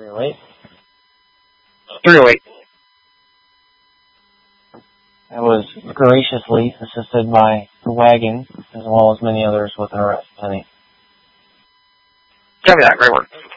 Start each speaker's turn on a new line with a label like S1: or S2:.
S1: 308.
S2: 308.
S1: I was graciously assisted by the wagon, as well as many others with an arrest.
S2: Copy that. Great work.